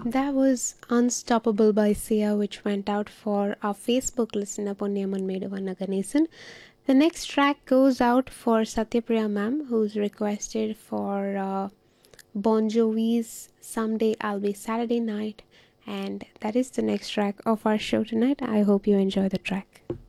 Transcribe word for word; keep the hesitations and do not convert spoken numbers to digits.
That was Unstoppable by Sia, which went out for our Facebook listener Ponyaman Medavana Ganesan. The next track goes out for Satyapriya ma'am, who's requested for uh, Bon Jovi's Someday I'll Be Saturday Night. And that is the next track of our show tonight. I hope you enjoy the track.